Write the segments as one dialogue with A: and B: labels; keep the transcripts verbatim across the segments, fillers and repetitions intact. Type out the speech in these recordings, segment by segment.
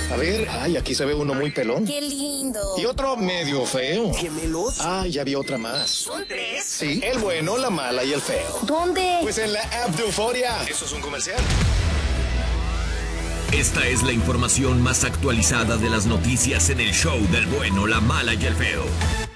A: A ver, ay, aquí se ve uno muy pelón.
B: ¡Qué lindo!
A: Y otro medio feo.
C: ¿Gemelos?
A: Ah, ya vi otra más.
B: ¿Son tres?
A: Sí, el bueno, la mala y el feo.
B: ¿Dónde?
A: Pues en la app de Euforia. ¿Eso es un comercial?
D: Esta es la información más actualizada de las noticias en el show del bueno, la mala y el feo.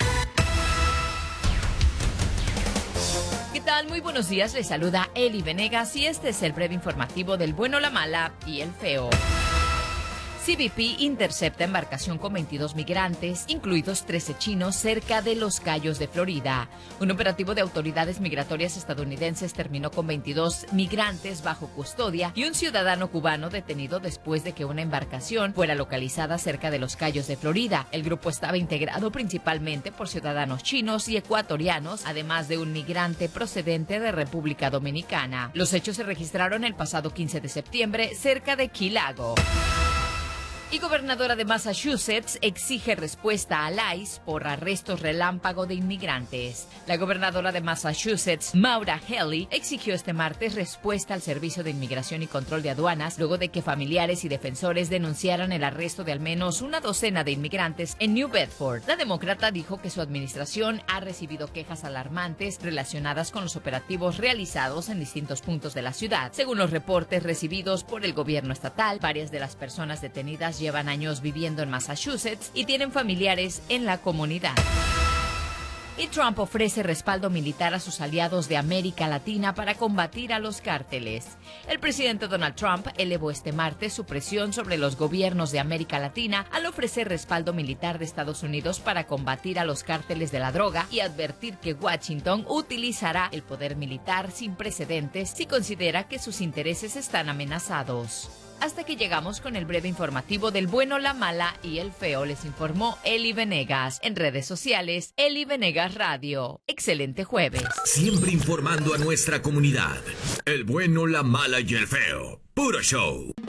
E: ¿Qué tal? Muy buenos días, les saluda Eli Venegas y este es el breve informativo del bueno, la mala y el feo. C B P intercepta embarcación con veintidós migrantes, incluidos trece chinos, cerca de Los Cayos de Florida. Un operativo de autoridades migratorias estadounidenses terminó con veintidós migrantes bajo custodia y un ciudadano cubano detenido después de que una embarcación fuera localizada cerca de Los Cayos de Florida. El grupo estaba integrado principalmente por ciudadanos chinos y ecuatorianos, además de un migrante procedente de República Dominicana. Los hechos se registraron el pasado quince de septiembre cerca de Key Largo. Y gobernadora de Massachusetts exige respuesta al I C E por arrestos relámpago de inmigrantes. La gobernadora de Massachusetts, Maura Healey, exigió este martes respuesta al Servicio de Inmigración y Control de Aduanas luego de que familiares y defensores denunciaran el arresto de al menos una docena de inmigrantes en New Bedford. La demócrata dijo que su administración ha recibido quejas alarmantes relacionadas con los operativos realizados en distintos puntos de la ciudad. Según los reportes recibidos por el gobierno estatal, varias de las personas detenidas llevan años viviendo en Massachusetts y tienen familiares en la comunidad. Y Trump ofrece respaldo militar a sus aliados de América Latina para combatir a los cárteles. El presidente Donald Trump elevó este martes su presión sobre los gobiernos de América Latina al ofrecer respaldo militar de Estados Unidos para combatir a los cárteles de la droga y advertir que Washington utilizará el poder militar sin precedentes si considera que sus intereses están amenazados. Hasta que llegamos con el breve informativo del bueno, la mala y el feo, les informó Eli Venegas. En redes sociales, Eli Venegas Radio. Excelente jueves.
D: Siempre informando a nuestra comunidad. El bueno, la mala y el feo. Puro show.